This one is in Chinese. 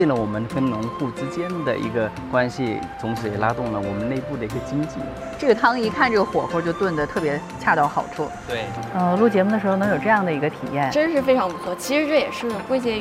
了我们跟农户之间的一个关系，同时也拉动了我们内部的一个经济。 这个汤一看这个火候就炖得特别恰到好处。 对， 录节目的时候能有这样的一个体验， 真是非常不错。其实这也是归结于